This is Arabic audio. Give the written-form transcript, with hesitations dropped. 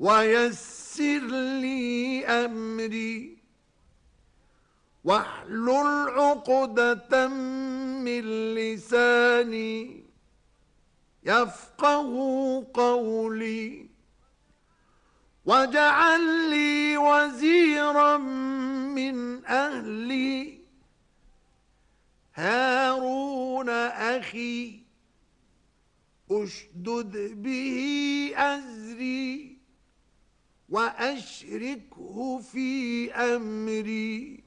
ويسر لي أمري واحلل عقدة من لساني يفقه قولي واجعل لي وزيرا من أهلي هارون أخي أشدد به أزري وأشركه في أمري